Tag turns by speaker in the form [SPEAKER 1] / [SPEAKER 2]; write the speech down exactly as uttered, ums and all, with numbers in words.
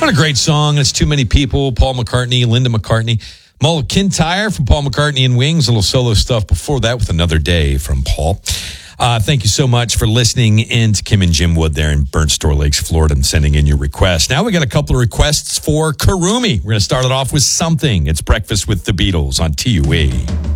[SPEAKER 1] What a great song. It's Too Many People, Paul McCartney, Linda McCartney. Mull Kintyre from Paul McCartney and Wings, a little solo stuff before that with Another Day from Paul. Uh, thank you so much for listening in to Kim and Jim Wood there in Burnt Store Lakes, Florida, and sending in your requests. Now we got a couple of requests for Kurumi. We're going to start it off with something. It's Breakfast with the Beatles on T U E.